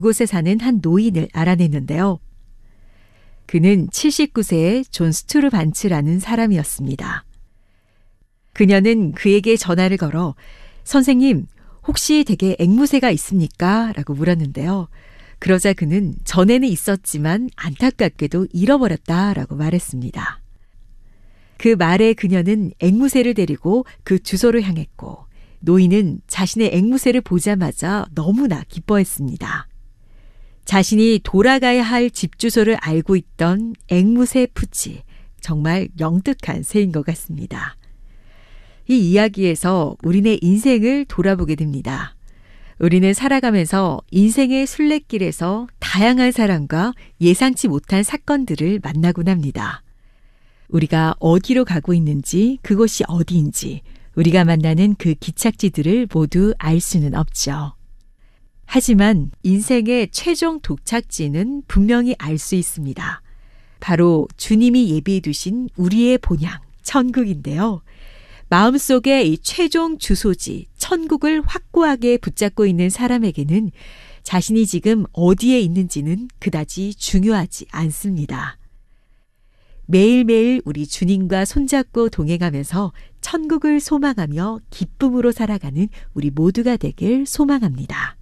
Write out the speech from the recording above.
그곳에 사는 한 노인을 알아냈는데요. 그는 79세의 존 스투르반츠라는 사람이었습니다. 그녀는 그에게 전화를 걸어 선생님, 혹시 댁에 앵무새가 있습니까? 라고 물었는데요. 그러자 그는 전에는 있었지만 안타깝게도 잃어버렸다 라고 말했습니다. 그 말에 그녀는 앵무새를 데리고 그 주소를 향했고 노인은 자신의 앵무새를 보자마자 너무나 기뻐했습니다. 자신이 돌아가야 할 집 주소를 알고 있던 앵무새 푸치, 정말 영특한 새인 것 같습니다. 이 이야기에서 우리네 인생을 돌아보게 됩니다. 우리는 살아가면서 인생의 순례길에서 다양한 사람과 예상치 못한 사건들을 만나곤 합니다. 우리가 어디로 가고 있는지, 그곳이 어디인지, 우리가 만나는 그 기착지들을 모두 알 수는 없죠. 하지만 인생의 최종 도착지는 분명히 알 수 있습니다. 바로 주님이 예비해 두신 우리의 본향, 천국인데요. 마음속에 이 최종 주소지, 천국을 확고하게 붙잡고 있는 사람에게는 자신이 지금 어디에 있는지는 그다지 중요하지 않습니다. 매일매일 우리 주님과 손잡고 동행하면서 천국을 소망하며 기쁨으로 살아가는 우리 모두가 되길 소망합니다.